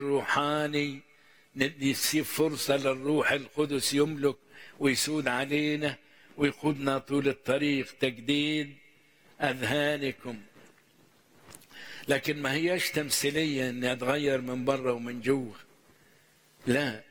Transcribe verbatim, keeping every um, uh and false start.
روحاني نسيب فرصة للروح القدس يملك ويسود علينا ويقودنا طول الطريق. تجديد أذهانكم، لكن ما هياش تمثيلية إني أتغير من بره ومن جوه، لا،